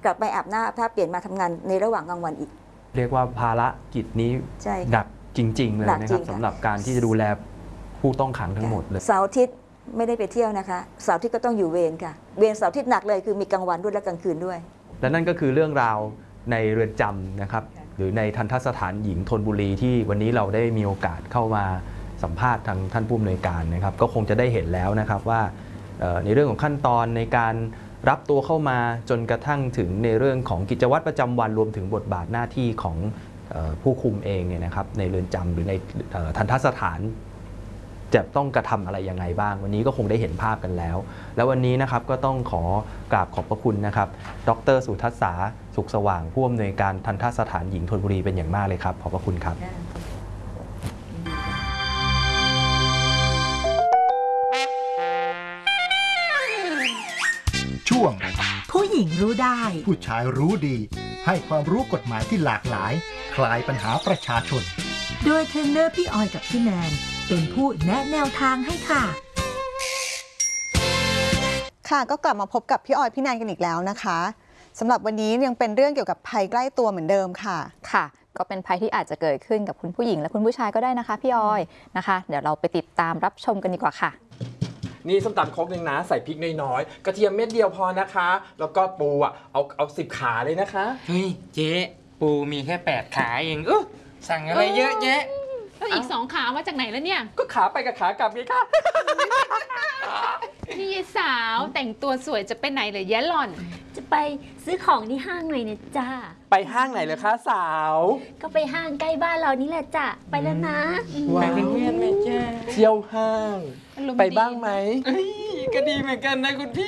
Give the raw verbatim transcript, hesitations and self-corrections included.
ลับไปอาบน้ำอาบท่าเปลี่ยนมาทำงานในระหว่างกลางวันอีกเรียกว่าภารกิจนี้หนักจริงๆเลยนะครับสำหรับการที่จะดูแลผู้ต้องขังทั้งหมดเลยเสาร์อาทิตย์ไม่ได้ไปเที่ยวนะคะเสาร์อาทิตย์ก็ต้องอยู่เวรค่ะเวรเสาร์อาทิตย์หนักเลยคือมีกลางวันด้วยและกลางคืนด้วยและนั่นก็คือเรื่องราวในเรือนจำนะครับหรือในทัณฑสถานหญิงธนบุรีที่วันนี้เราได้มีโอกาสเข้ามาสัมภาษณ์ทางท่านผู้อำนวยการนะครับก็คงจะได้เห็นแล้วนะครับว่าในเรื่องของขั้นตอนในการรับตัวเข้ามาจนกระทั่งถึงในเรื่องของกิจวัตรประจำวันรวมถึงบทบาทหน้าที่ของผู้คุมเองเนี่ยนะครับในเรือนจำหรือในทัณฑสถานจะต้องกระทำอะไรยังไงบ้างวันนี้ก็คงได้เห็นภาพกันแล้วแล้ววันนี้นะครับก็ต้องขอกราบขอบพระคุณนะครับดร.สุทัศษาสุขสว่างผู้อำนวยการทัณฑสถานหญิงธนบุรีเป็นอย่างมากเลยครับขอบพระคุณครับช่วงผู้หญิงรู้ได้ผู้ชายรู้ดีให้ความรู้กฎหมายที่หลากหลายคลายปัญหาประชาชนโดยเทรนเนอร์พี่ออยกับพี่แนนเป็นผู้แนะแนวทางให้ค่ะค่ะก็กลับมาพบกับพี่ออยพี่แนนกันอีกแล้วนะคะสำหรับวันนี้ยังเป็นเรื่องเกี่ยวกับภัยใกล้ตัวเหมือนเดิมค่ะค่ะก็เป็นภัยที่อาจจะเกิดขึ้นกับคุณผู้หญิงและคุณผู้ชายก็ได้นะคะพี่ออยนะคะเดี๋ยวเราไปติดตามรับชมกันดีกว่าค่ะนี่ส้มตำครกหนึ่งนะใส่พริกน้อยๆกระเทียมเม็ดเดียวพอนะคะแล้วก็ปูอ่ะเอาเอาสิบขาเลยนะคะเฮ้ยเจ๊ปูมีแค่แปดขาเองอุ๊สั่งอะไรเยอะแยะแล้วอีกสองขามาจากไหนแล้วเนี่ยก็ขาไปกับขากลับไงคะพี่สาวแต่งตัวสวยจะไปไหนเลยยะหล่อนจะไปซื้อของที่ห้างหน่อยนะจ้าไปห้างไหนเลยคะสาวก็ไปห้างใกล้บ้านเรานี่แหละจ้ะไปแล้วนะไปเป็นเพื่อนไหมจ้าเที่ยวห้างไปบ้างไหมก็ดีเหมือนกันนะคุณพี่